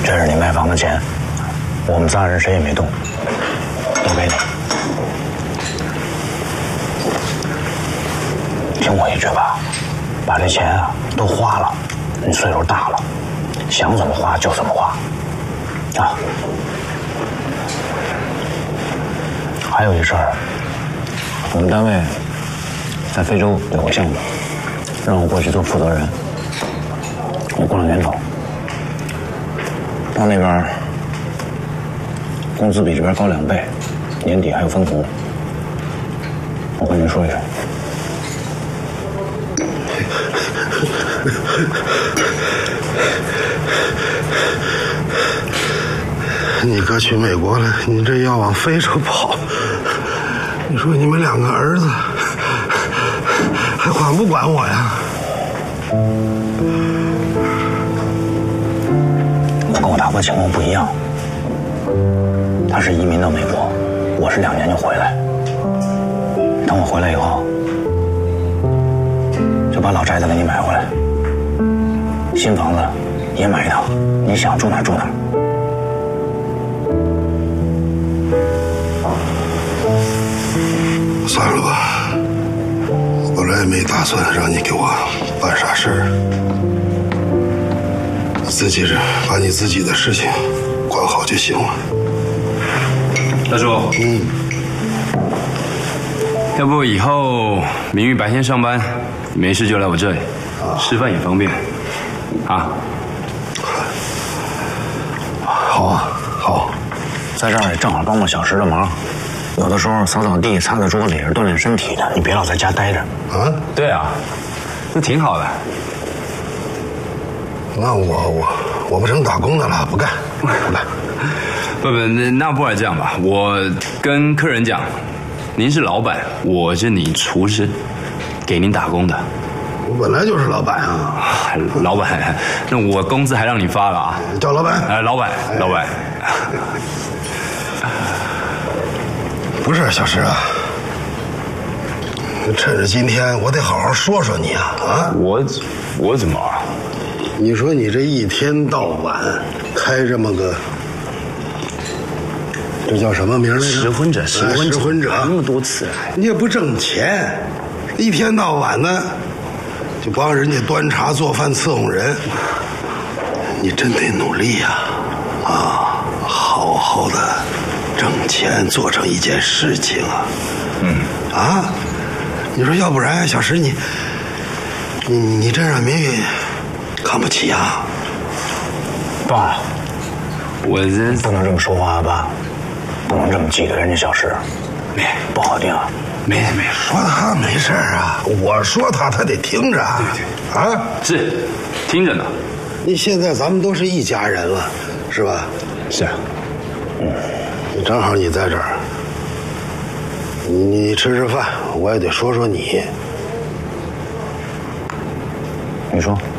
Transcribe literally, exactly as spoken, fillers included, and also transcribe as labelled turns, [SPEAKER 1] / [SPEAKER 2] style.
[SPEAKER 1] 这是你卖房的钱，我们仨人谁也没动，都给你。听我一句吧，把这钱啊都花了，你岁数大了，想怎么花就怎么花，啊。还有一事儿，我们单位在非洲有个项目，让我过去做负责人。我过两天走，到那边工资比这边高两倍，年底还有分红。我跟您说一声。
[SPEAKER 2] 你哥去美国了，你这要往非洲跑，你说你们两个儿子还管不管我呀？
[SPEAKER 1] 我跟我大哥情况不一样，他是移民到美国，我是两年就回来。等我回来以后，就把老宅子给你买回来，新房子也买一套，你想住哪住哪。
[SPEAKER 2] 算了吧，我本来也没打算让你给我办啥事儿，你自己把你自己的事情管好就行了。
[SPEAKER 3] 大叔，
[SPEAKER 2] 嗯，
[SPEAKER 3] 要不以后明玉白天上班，没事就来我这里，吃饭也方便，啊？
[SPEAKER 1] 好啊，好，在这儿也正好帮帮小石的忙。有的时候扫扫地、擦擦桌子也是锻炼身体的，你别老在家待着。
[SPEAKER 2] 啊？
[SPEAKER 3] 对啊，那挺好的。
[SPEAKER 2] 那我我我不成打工的了，不干，不干。
[SPEAKER 3] 不不，那那不然这样吧，我跟客人讲，您是老板，我是你厨师，给您打工的。
[SPEAKER 2] 我本来就是老板啊。
[SPEAKER 3] 老板，那我工资还让你发了啊？
[SPEAKER 2] 叫老板。
[SPEAKER 3] 哎，老板，老板。
[SPEAKER 2] 不是小石啊，趁着今天，我得好好说说你啊啊！
[SPEAKER 3] 我我怎么啊？
[SPEAKER 2] 你说你这一天到晚开这么个，这叫什么名来着？
[SPEAKER 3] 拾婚者，拾婚者，
[SPEAKER 2] 拾婚者，
[SPEAKER 3] 那么多次，
[SPEAKER 2] 你也不挣钱，一天到晚的就帮人家端茶做饭伺候人，你真得努力呀！啊，好好的挣钱，做成一件事情啊！
[SPEAKER 3] 嗯，
[SPEAKER 2] 啊，你说要不然小石你，你你这让明玉看不起啊？
[SPEAKER 1] 爸，
[SPEAKER 3] 我这
[SPEAKER 1] 不能这么说话啊，爸，不能这么记得人家小石，
[SPEAKER 3] 没
[SPEAKER 1] 不好听啊。
[SPEAKER 3] 没没
[SPEAKER 2] 说他没事啊，我说他他得听着啊。
[SPEAKER 3] 对对
[SPEAKER 2] 啊，
[SPEAKER 3] 是，听着呢。
[SPEAKER 2] 你现在咱们都是一家人了，是吧？
[SPEAKER 3] 是啊。
[SPEAKER 2] 嗯，正好你在这儿，你吃吃饭，我也得说说你。
[SPEAKER 1] 你说。